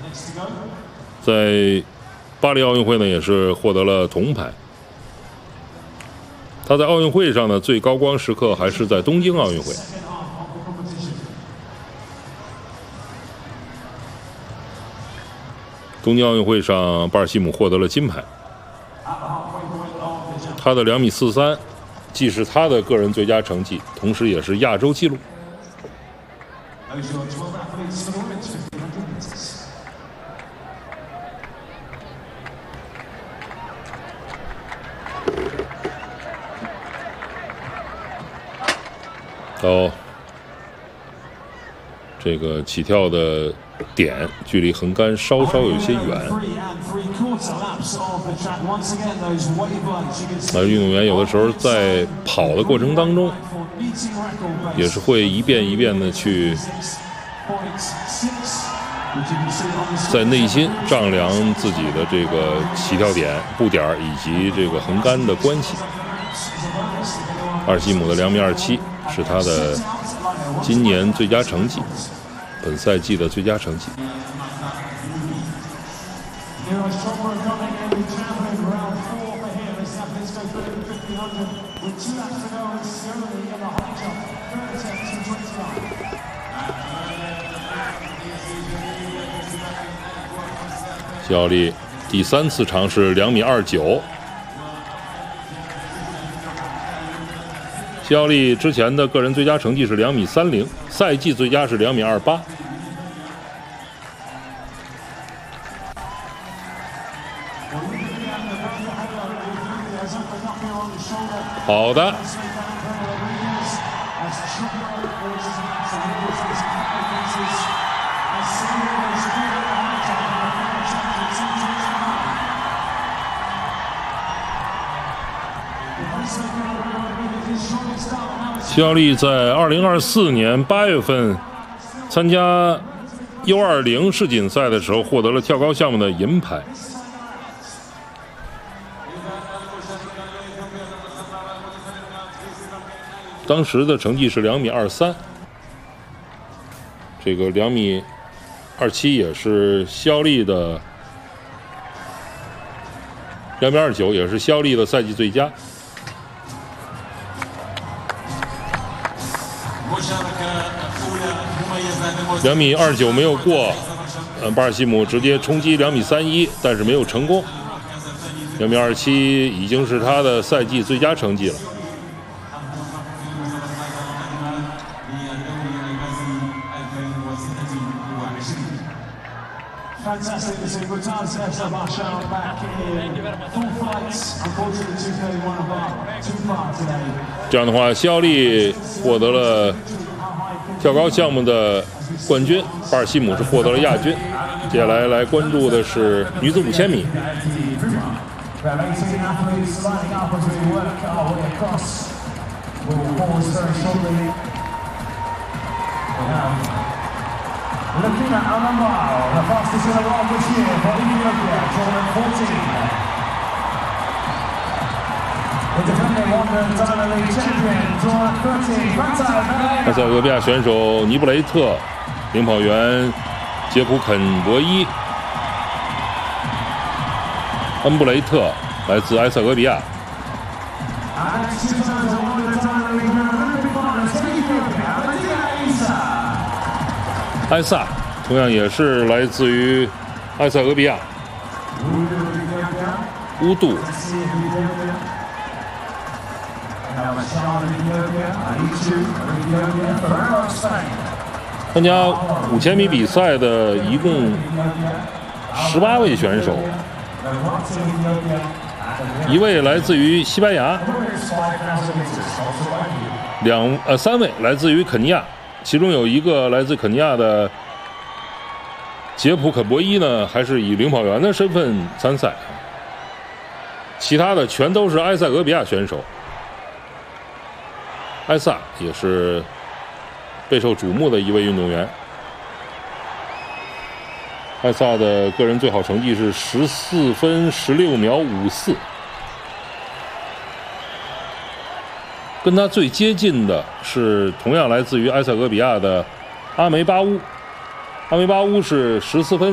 在巴黎奥运会呢也是获得了铜牌。他在奥运会上呢最高光时刻还是在东京奥运会。东京奥运会上，巴尔西姆获得了金牌。他的2.43米，既是他的个人最佳成绩，同时也是亚洲纪录。到这个起跳的点距离横杆稍有些远。运动员有的时候在跑的过程当中，也是会一遍一遍的去在内心丈量自己的这个起跳点、步点以及这个横杆的关系。阿尔西姆的2.27米是他的今年最佳成绩，本赛季的最佳成绩。谢奥利第3次尝试2.29米。谢奥利之前的个人最佳成绩是2.30米，赛季最佳是2.28米。好的。谢奥利在2024年8月份参加 U20 世锦赛的时候获得了跳高项目的银牌。当时的成绩是2.23米，这个2.27米也是谢奥利的2.29米也是谢奥利的赛季最佳。2.29米没有过，巴尔西姆直接冲击2.31米，但是没有成功。2.27米已经是他的赛季最佳成绩了。这样的话，谢奥利获得了跳高项目的冠军，巴尔西姆是获得了亚军。接下来关注的是女子5000米。 Looking at Anambal, the fastest in the world this year for Ethiopia, tournament 14. The defending London Diamond League champion, tournament 13. 埃塞俄比亚选手尼布雷特，领跑员杰普肯博伊，恩布雷特来自埃塞俄比亚。埃萨同样也是来自于埃塞俄比亚。乌杜。参加5000米比赛的一共18位选手，一位来自于西班牙，3位来自于肯尼亚。其中有一个来自肯尼亚的杰普肯博伊呢，还是以领跑员的身份参赛，其他的全都是埃塞俄比亚选手。埃萨也是备受瞩目的一位运动员。埃萨的个人最好成绩是14分16秒54。跟他最接近的是同样来自于埃塞俄比亚的阿梅巴乌，阿梅巴乌是14分